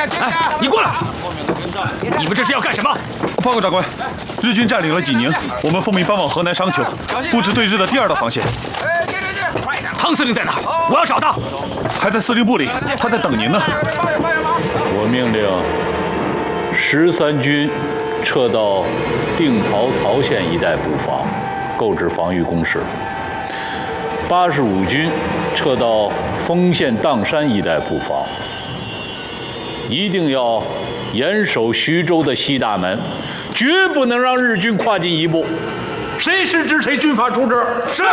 哎，你过来！你们这是要干什么？ 报告长官，日军占领了济宁，我们奉命搬往河南商丘，布置对日的第2道防线。 汤司令在哪？我要找他。 还在司令部里，他在等您呢。 我命令13军撤到定陶曹县一带布防，购置防御工事；85军撤到丰县砀山一带布防。一定要严守徐州的西大门，绝不能让日军跨进一步。谁是指谁军法处置。是。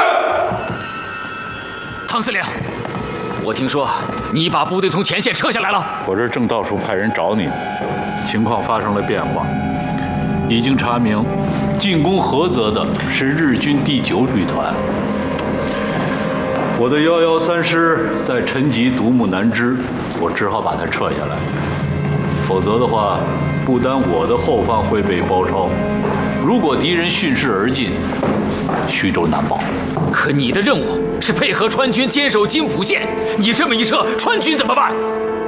汤司令，我听说你把部队从前线撤下来了。 我这正到处派人找你，情况发生了变化，已经查明进攻菏泽的是日军第9旅团。我的113师在陈集独木难支，我只好把它撤下来。否则的话，不单我的后方会被包抄，如果敌人顺势而进，徐州难保。 可你的任务是配合川军坚守津浦线，你这么一撤，川军怎么办？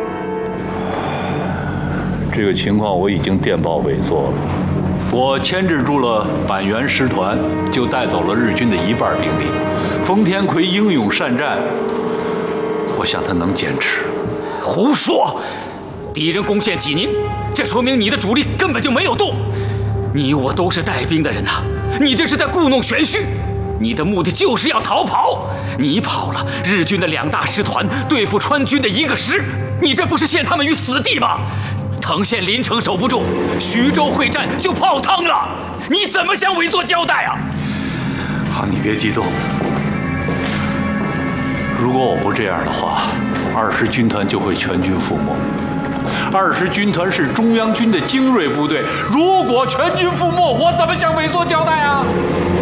这个情况我已经电报委座了，我牵制住了板垣师团，就带走了日军的1半兵力。冯天奎英勇善战，我想他能坚持。 胡说！敌人攻陷济宁，这说明你的主力根本就没有动。你我都是带兵的人呐，你这是在故弄玄虚。你的目的就是要逃跑，你跑了，日军的2大师团对付川军的1个师，你这不是陷他们于死地吗？藤县临城守不住，徐州会战就泡汤了，你怎么向委座交代啊？ 好，你别激动。如果我不这样的话，20军团就会全军覆没。20军团是中央军的精锐部队，如果全军覆没，我怎么向委座交代啊？